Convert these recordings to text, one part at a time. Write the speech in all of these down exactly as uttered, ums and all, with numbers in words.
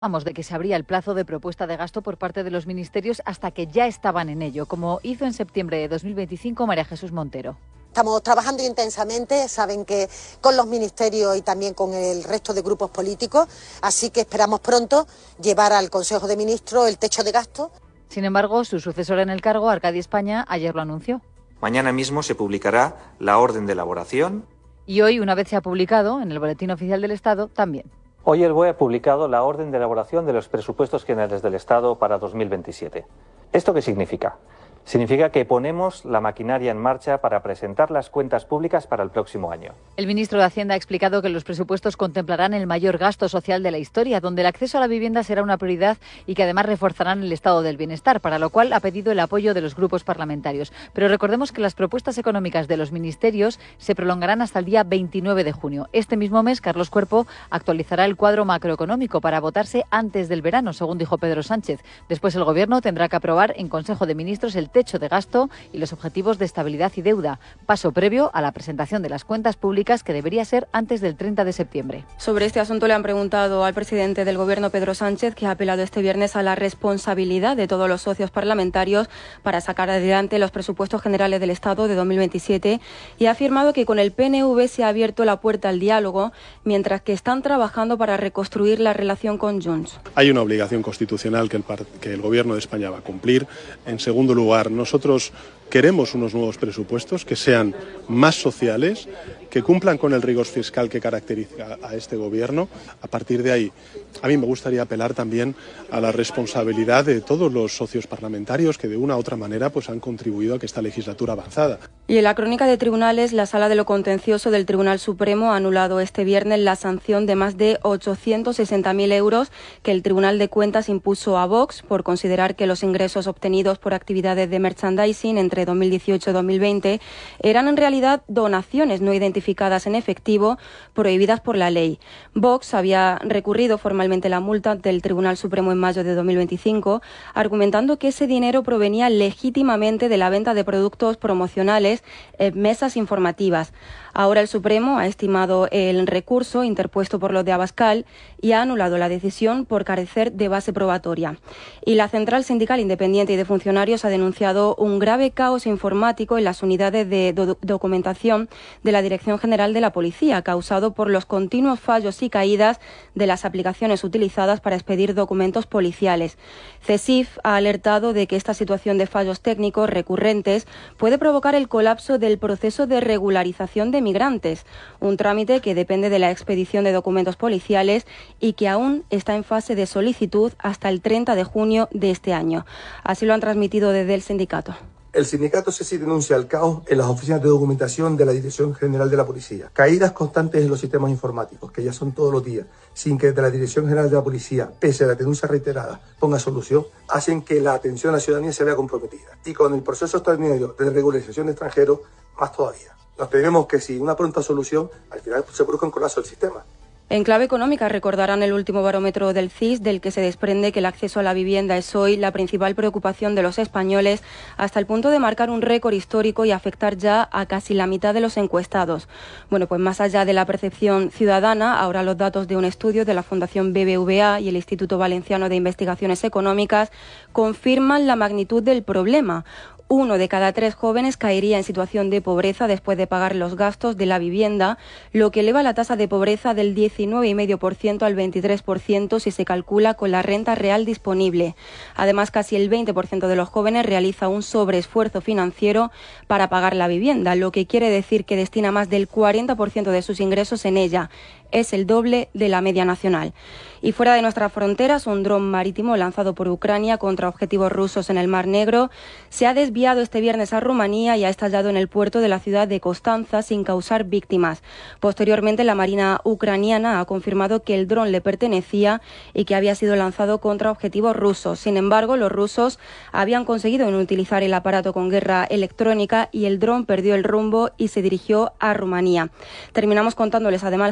Vamos, de que se abría el plazo de propuesta de gasto por parte de los ministerios hasta que ya estaban en ello, como hizo en septiembre de dos mil veinticinco María Jesús Montero. Estamos trabajando intensamente, saben que con los ministerios y también con el resto de grupos políticos, así que esperamos pronto llevar al Consejo de Ministros el techo de gasto. Sin embargo, su sucesora en el cargo, Arcadi España, ayer lo anunció. Mañana mismo se publicará la orden de elaboración. Y hoy, una vez se ha publicado en el Boletín Oficial del Estado, también. Hoy el B O E ha publicado la orden de elaboración de los presupuestos generales del Estado para dos mil veintisiete. ¿Esto qué significa? Significa que ponemos la maquinaria en marcha para presentar las cuentas públicas para el próximo año. El ministro de Hacienda ha explicado que los presupuestos contemplarán el mayor gasto social de la historia, donde el acceso a la vivienda será una prioridad y que además reforzarán el estado del bienestar, para lo cual ha pedido el apoyo de los grupos parlamentarios. Pero recordemos que las propuestas económicas de los ministerios se prolongarán hasta el día veintinueve de junio. Este mismo mes, Carlos Cuerpo actualizará el cuadro macroeconómico para votarse antes del verano, según dijo Pedro Sánchez. Después el Gobierno tendrá que aprobar en Consejo de Ministros el techo de gasto y los objetivos de estabilidad y deuda, paso previo a la presentación de las cuentas públicas, que debería ser antes del treinta de septiembre. Sobre este asunto le han preguntado al presidente del Gobierno, Pedro Sánchez, que ha apelado este viernes a la responsabilidad de todos los socios parlamentarios para sacar adelante los presupuestos generales del Estado de dos mil veintisiete, y ha afirmado que con el P N V se ha abierto la puerta al diálogo, mientras que están trabajando para reconstruir la relación con Junts. Hay una obligación constitucional que el, que el Gobierno de España va a cumplir. En segundo lugar, nosotros Nosotros queremos unos nuevos presupuestos que sean más sociales, que cumplan con el rigor fiscal que caracteriza a este Gobierno. A partir de ahí, a mí me gustaría apelar también a la responsabilidad de todos los socios parlamentarios que de una u otra manera pues, han contribuido a que esta legislatura avanzada. Y en la crónica de tribunales, la Sala de lo Contencioso del Tribunal Supremo ha anulado este viernes la sanción de más de ochocientos sesenta mil euros que el Tribunal de Cuentas impuso a Vox por considerar que los ingresos obtenidos por actividades de merchandising entre dos mil dieciocho y dos mil veinte eran en realidad donaciones no identificadas en efectivo prohibidas por la ley. Vox había recurrido formalmente la multa del Tribunal Supremo en mayo de dos mil veinticinco, argumentando que ese dinero provenía legítimamente de la venta de productos promocionales en mesas informativas. Ahora el Supremo ha estimado el recurso interpuesto por los de Abascal y ha anulado la decisión por carecer de base probatoria. Y la Central Sindical Independiente y de Funcionarios ha denunciado un grave caos informático en las unidades de do- documentación de la Dirección General de la Policía, causado por los continuos fallos y caídas de las aplicaciones utilizadas para expedir documentos policiales. CESIF ha alertado de que esta situación de fallos técnicos recurrentes puede provocar el colapso del proceso de regularización de migrantes, un trámite que depende de la expedición de documentos policiales y que aún está en fase de solicitud hasta el treinta de junio de este año. Así lo han transmitido desde el sindicato. El sindicato CESIF denuncia el caos en las oficinas de documentación de la Dirección General de la Policía. Caídas constantes en los sistemas informáticos, que ya son todos los días, sin que desde la Dirección General de la Policía, pese a la denuncia reiterada, ponga solución, hacen que la atención a la ciudadanía se vea comprometida. Y con el proceso extraordinario de regularización de extranjeros, más todavía. Nos tememos que sin una pronta solución, al final se produzca un colapso del sistema. En clave económica recordarán el último barómetro del C I S, del que se desprende que el acceso a la vivienda es hoy la principal preocupación de los españoles, hasta el punto de marcar un récord histórico y afectar ya a casi la mitad de los encuestados. Bueno, pues más allá de la percepción ciudadana, ahora los datos de un estudio de la Fundación B B V A y el Instituto Valenciano de Investigaciones Económicas confirman la magnitud del problema. Uno de cada tres jóvenes caería en situación de pobreza después de pagar los gastos de la vivienda, lo que eleva la tasa de pobreza del diecinueve coma cinco por ciento al veintitrés por ciento si se calcula con la renta real disponible. Además, casi el veinte por ciento de los jóvenes realiza un sobreesfuerzo financiero para pagar la vivienda, lo que quiere decir que destina más del cuarenta por ciento de sus ingresos en ella. Es el doble de la media nacional. Y fuera de nuestras fronteras, un dron marítimo lanzado por Ucrania contra objetivos rusos en el Mar Negro se ha desviado este viernes a Rumanía y ha estallado en el puerto de la ciudad de Constanza sin causar víctimas. Posteriormente, la Marina ucraniana ha confirmado que el dron le pertenecía y que había sido lanzado contra objetivos rusos. Sin embargo, los rusos habían conseguido inutilizar el aparato con guerra electrónica y el dron perdió el rumbo y se dirigió a Rumanía. Terminamos contándoles además que el presidente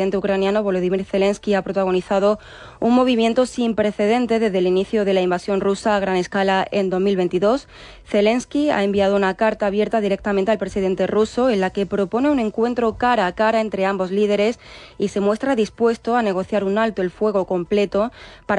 presidente ucraniano Volodymyr Zelensky ha protagonizado un movimiento sin precedentes desde el inicio de la invasión rusa a gran escala en dos mil veintidós. Zelensky ha enviado una carta abierta directamente al presidente ruso en la que propone un encuentro cara a cara entre ambos líderes y se muestra dispuesto a negociar un alto el fuego completo para